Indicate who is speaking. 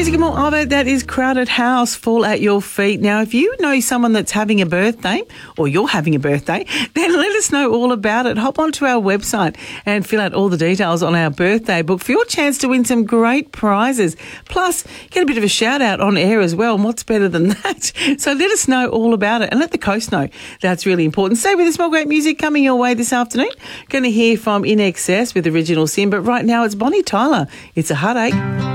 Speaker 1: music and more of it. That is Crowded House, Fall at Your Feet. Now, if you know someone that's having a birthday or you're having a birthday, then let us know all about it. Hop onto our website and fill out all the details on our birthday book for your chance to win some great prizes. Plus, get a bit of a shout out on air as well. And what's better than that? So let us know all about it and let the coast know. That's really important. Stay with us. More great music coming your way this afternoon. Going to hear from In Excess with Original Sin, but right now it's Bonnie Tyler. It's a Heartache.